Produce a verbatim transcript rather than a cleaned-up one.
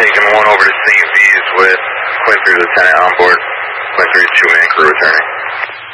taking one over to Saint V's with Quinn three Lieutenant on board. Quinn three's two-man crew returning.